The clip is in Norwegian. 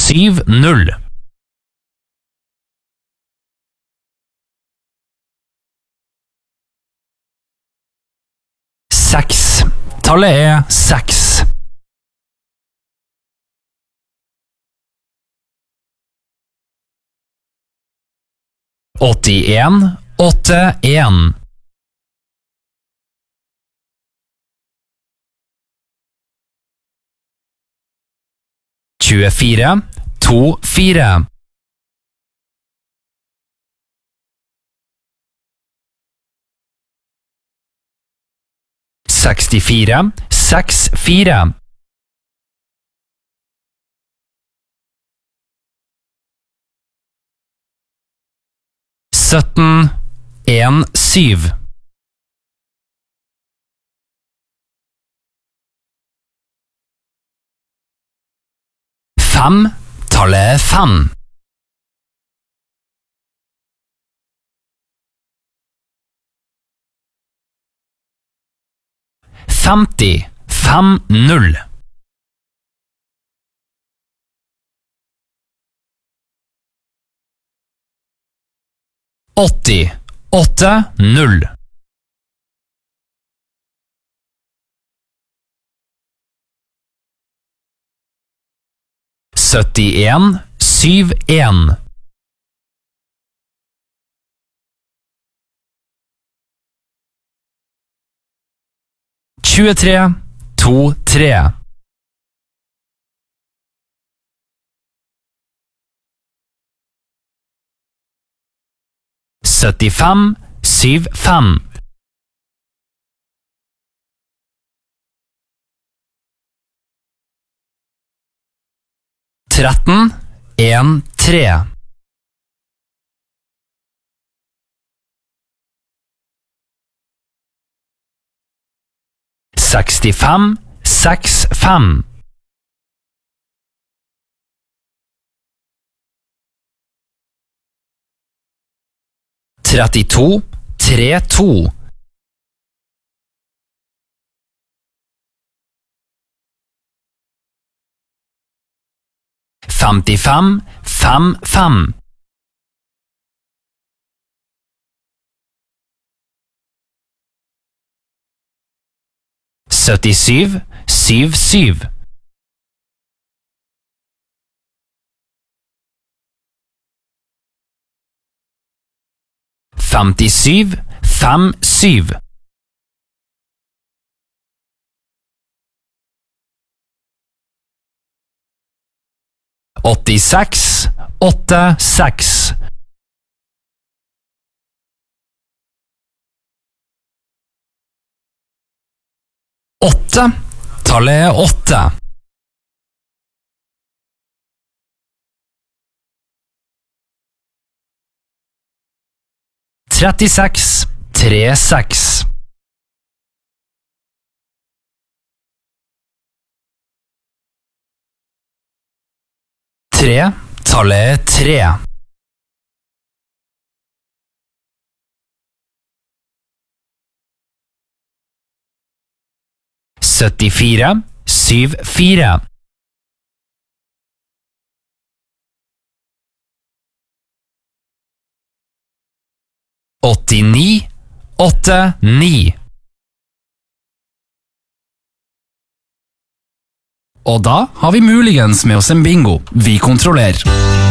70. 6. Tallet er 6. 81, 81. 24, 24. 64, 64. 17, 1, 7. 5, tallet 5. 50, 50. 80, 80. 71, 71. 23, 23. 75, 75. 13, 1, 3. 65, 65. 32, 32. 55, 55. 77, 77. 57, 57. 86, 86. 8, tallet er 8. 36, 36. 3, tallet er 3. 74, 74. 89, 89. Og da har vi muligens med oss en bingo. Vi kontrollerer.